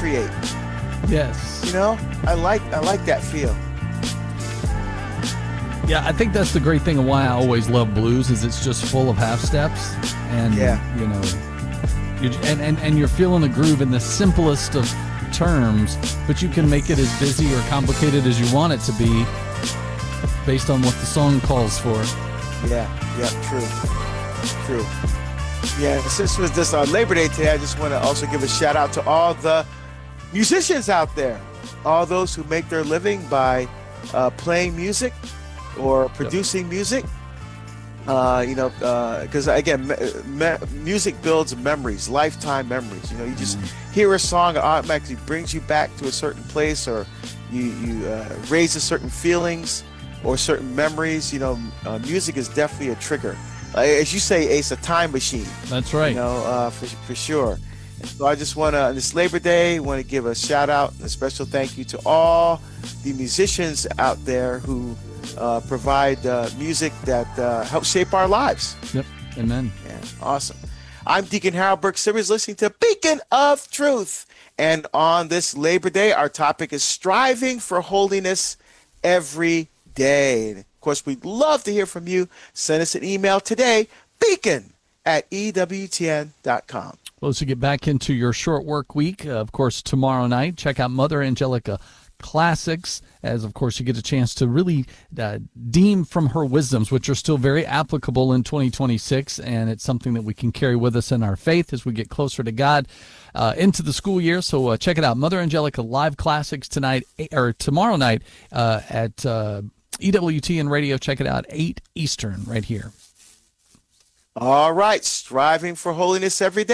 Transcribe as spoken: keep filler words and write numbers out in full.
create. Yes. You know, I like I like that feel. Yeah, I think that's the great thing of why I always love blues is it's just full of half steps, and Yeah. you know, you're, and, and and you're feeling the groove in the simplest of terms, but you can make it as busy or complicated as you want it to be, based on what the song calls for. Yeah, yeah, true, true. Yeah, since it was this uh, Labor Day today, I just want to also give a shout out to all the musicians out there, all those who make their living by uh, playing music or producing yep. music. Uh, you know, because uh, again, me- me- music builds memories, lifetime memories. You know, you just mm-hmm. hear a song, it automatically brings you back to a certain place, or you you uh, raise certain feelings or certain memories. You know, uh, music is definitely a trigger. Uh, as you say, it's a time machine. That's right. You know, uh, for for sure. And so I just want to, on this Labor Day, want to give a shout out and a special thank you to all the musicians out there who uh, provide uh, music that uh, helps shape our lives. Yep. Amen. Yeah. Awesome. I'm Deacon Harold Burke Simmons, listening to Beacon of Truth. And on this Labor Day, our topic is striving for holiness every day. And of course, we'd love to hear from you. Send us an email today, beacon at E W T N dot com. Well, as you get back into your short work week, uh, of course, tomorrow night, check out Mother Angelica Classics, as of course you get a chance to really uh, deem from her wisdoms, which are still very applicable in twenty twenty-six, and it's something that we can carry with us in our faith as we get closer to God uh, into the school year. So uh, check it out, Mother Angelica Live Classics tonight or tomorrow night uh, at uh, E W T N Radio. Check it out, eight Eastern, right here. All right, striving for holiness every day.